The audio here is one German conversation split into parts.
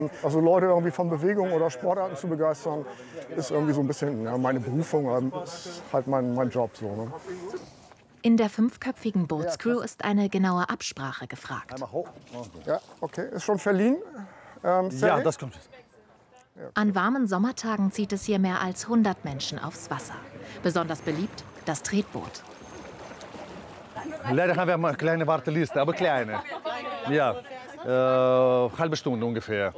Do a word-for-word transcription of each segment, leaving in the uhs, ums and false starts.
Also Leute irgendwie von Bewegung oder Sportarten zu begeistern, ist irgendwie so ein bisschen ja, meine Berufung, ist halt mein, mein Job so. Ne? In der fünfköpfigen Bootscrew ist eine genaue Absprache gefragt. Ja, okay, ist schon verliehen. Ähm, ja, das kommt. An warmen Sommertagen zieht es hier mehr als hundert Menschen aufs Wasser. Besonders beliebt das Tretboot. Leider haben wir eine kleine Warteliste, aber kleine. Ja, äh, halbe Stunde ungefähr.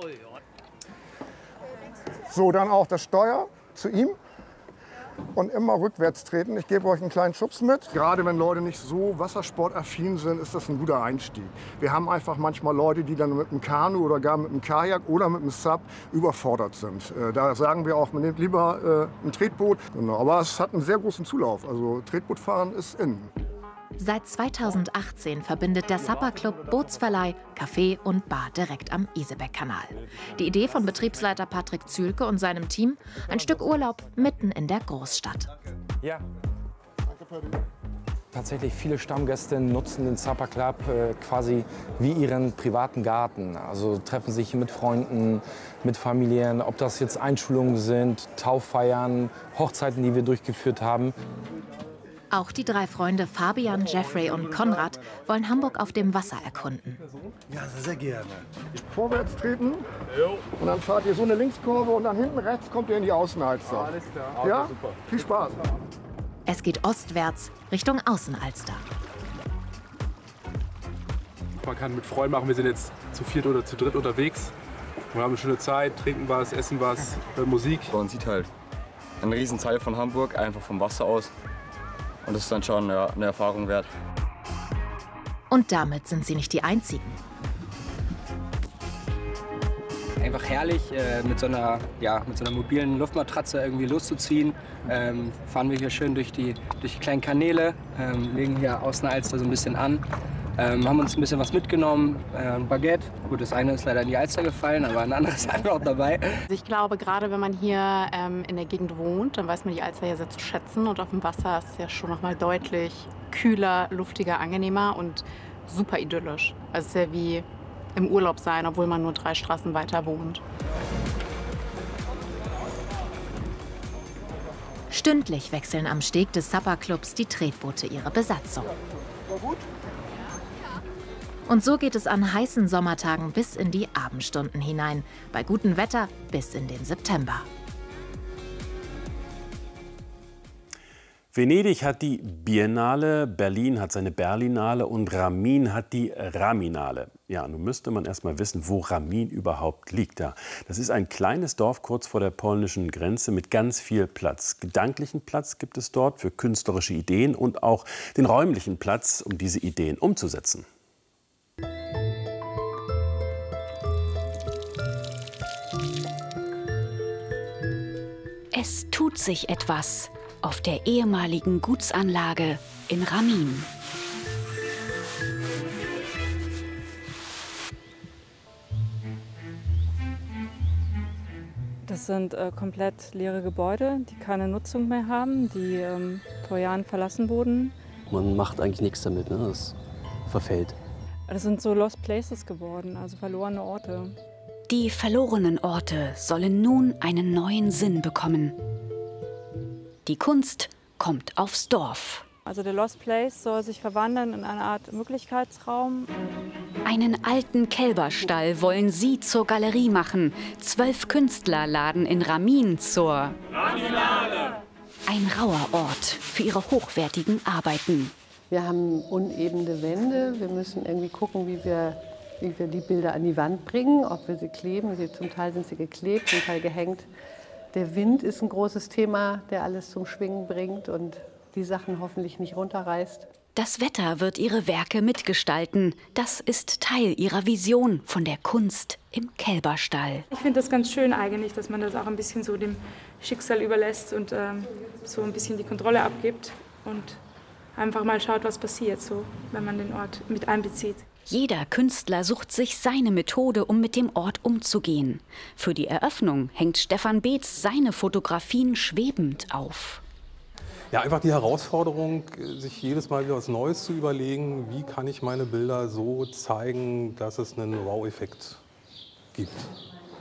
So, dann auch das Steuer zu ihm. Und immer rückwärts treten. Ich gebe euch einen kleinen Schubs mit. Gerade wenn Leute nicht so wassersportaffin sind, ist das ein guter Einstieg. Wir haben einfach manchmal Leute, die dann mit dem Kanu oder gar mit dem Kajak oder mit dem Sub überfordert sind. Da sagen wir auch, man nimmt lieber ein Tretboot. Genau. Aber es hat einen sehr großen Zulauf. Also Tretbootfahren ist in. Seit zweitausendachtzehn verbindet der Supper-Club Bootsverleih, Café und Bar direkt am Isebeck-Kanal. Die Idee von Betriebsleiter Patrick Zühlke und seinem Team, ein Stück Urlaub mitten in der Großstadt. Ja. Tatsächlich viele Stammgäste nutzen den Supper Club äh, quasi wie ihren privaten Garten. Also treffen sich mit Freunden, mit Familien, ob das jetzt Einschulungen sind, Tauffeiern, Hochzeiten, die wir durchgeführt haben. Auch die drei Freunde Fabian, Jeffrey und Konrad wollen Hamburg auf dem Wasser erkunden. Ja, sehr gerne. Vorwärts treten und dann fahrt ihr so eine Linkskurve und dann hinten rechts kommt ihr in die Außenalster. Alles klar. Ja? Super. Viel Spaß. Es geht ostwärts Richtung Außenalster. Man kann mit Freunden machen, wir sind jetzt zu viert oder zu dritt unterwegs. Wir haben eine schöne Zeit, trinken was, essen was, hören Musik. Man sieht halt einen riesen Teil von Hamburg, einfach vom Wasser aus. Und das ist dann schon ja, eine Erfahrung wert. Und damit sind sie nicht die Einzigen. Einfach herrlich, äh, mit, so einer, ja, mit so einer mobilen Luftmatratze irgendwie loszuziehen. Ähm, fahren wir hier schön durch die, durch die kleinen Kanäle, ähm, legen hier Außenalster so ein bisschen an. Ähm, haben uns ein bisschen was mitgenommen, äh, ein Baguette. Gut, das eine ist leider in die Alster gefallen, aber ein anderes haben wir auch dabei. Ich glaube, gerade wenn man hier ähm, in der Gegend wohnt, dann weiß man die Alster ja sehr zu schätzen. Und auf dem Wasser ist es ja schon noch mal deutlich kühler, luftiger, angenehmer und super idyllisch. Also es ist ja wie im Urlaub sein, obwohl man nur drei Straßen weiter wohnt. Stündlich wechseln am Steg des Supper-Clubs die Tretboote ihre Besatzung. Und so geht es an heißen Sommertagen bis in die Abendstunden hinein. Bei gutem Wetter bis in den September. Venedig hat die Biennale, Berlin hat seine Berlinale und Ramin hat die Raminale. Ja, nun müsste man erst mal wissen, wo Ramin überhaupt liegt. Ja, das ist ein kleines Dorf kurz vor der polnischen Grenze mit ganz viel Platz. Gedanklichen Platz gibt es dort für künstlerische Ideen und auch den räumlichen Platz, um diese Ideen umzusetzen. Es tut sich etwas auf der ehemaligen Gutsanlage in Ramin. Das sind äh, komplett leere Gebäude, die keine Nutzung mehr haben, die ähm, vor Jahren verlassen wurden. Man macht eigentlich nichts damit, ne? Das verfällt. Das sind so Lost Places geworden, also verlorene Orte. Die verlorenen Orte sollen nun einen neuen Sinn bekommen. Die Kunst kommt aufs Dorf. Also der Lost Place soll sich verwandeln in eine Art Möglichkeitsraum. Einen alten Kälberstall wollen sie zur Galerie machen. Zwölf Künstler laden in Ramin zur Raminale. Ein rauer Ort für ihre hochwertigen Arbeiten. Wir haben unebene Wände. Wir müssen irgendwie gucken, wie wir, wie wir die Bilder an die Wand bringen, ob wir sie kleben. Sie, zum Teil sind sie geklebt, zum Teil gehängt. Der Wind ist ein großes Thema, der alles zum Schwingen bringt und die Sachen hoffentlich nicht runterreißt. Das Wetter wird ihre Werke mitgestalten. Das ist Teil ihrer Vision von der Kunst im Kälberstall. Ich finde das ganz schön eigentlich, dass man das auch ein bisschen so dem Schicksal überlässt und ähm, so ein bisschen die Kontrolle abgibt und einfach mal schaut, was passiert, so, wenn man den Ort mit einbezieht. Jeder Künstler sucht sich seine Methode, um mit dem Ort umzugehen. Für die Eröffnung hängt Stefan Beetz seine Fotografien schwebend auf. Ja, einfach die Herausforderung, sich jedes Mal wieder was Neues zu überlegen, wie kann ich meine Bilder so zeigen, dass es einen Wow-Effekt gibt.